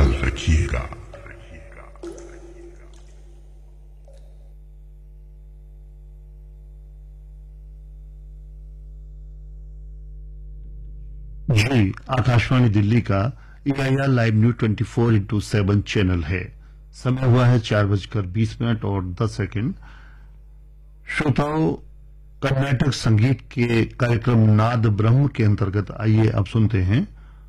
ख्याल रखिएगा। जी, आकाशवाणी दिल्ली का EIR लाइव न्यूज 24/7 चैनल है। समय हुआ है 4:20 और 10 सेकंड। श्रोताओं, कर्नाटक संगीत के कार्यक्रम नाद ब्रह्म के अंतर्गत आइए अब सुनते हैं